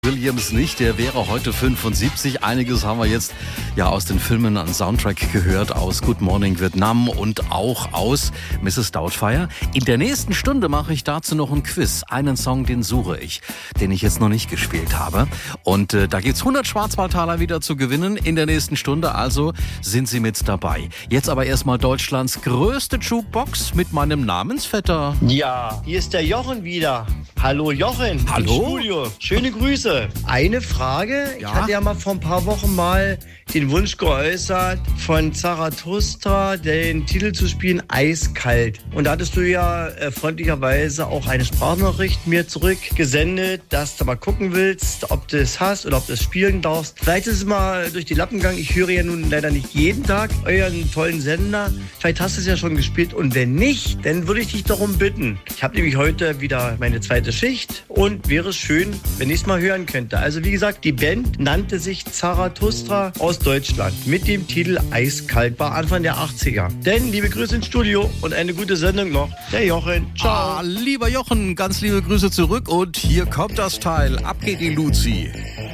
Williams nicht, der wäre heute 75. Einiges haben wir jetzt ja aus den Filmen an Soundtrack gehört, aus Good Morning Vietnam und auch aus Mrs. Doubtfire. In der nächsten Stunde mache ich dazu noch ein Quiz. Einen Song, den suche ich, den ich jetzt noch nicht gespielt habe. Und da gibt's 100 Schwarzwaldtaler wieder zu gewinnen in der nächsten Stunde, also sind Sie mit dabei. Jetzt aber erstmal Deutschlands größte Jukebox mit meinem Namensvetter. Ja, hier ist der Jochen wieder. Hallo Jochen. Hallo. Im Studio. Schöne Grüße. Eine Frage. Ja? Ich hatte ja mal vor ein paar Wochen mal den Wunsch geäußert, von Zarathustra den Titel zu spielen, Eiskalt. Und da hattest du ja freundlicherweise auch eine Sprachnachricht mir zurückgesendet, dass du mal gucken willst, ob du es hast oder ob du es spielen darfst. Vielleicht ist es mal durch die Lappen gegangen. Ich höre ja nun leider nicht jeden Tag euren tollen Sender. Vielleicht hast du es ja schon gespielt. Und wenn nicht, dann würde ich dich darum bitten. Ich habe nämlich heute wieder meine zweite Schicht und wäre es schön, wenn ich es mal hören könnte. Also wie gesagt, die Band nannte sich Zarathustra aus Deutschland mit dem Titel Eiskalt, war Anfang der 80er. Denn liebe Grüße ins Studio und eine gute Sendung noch. Der Jochen. Ciao. Lieber Jochen, ganz liebe Grüße zurück und hier kommt das Teil. Ab geht die Luzi.